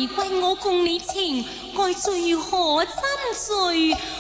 為我共你情，該罪何真罪？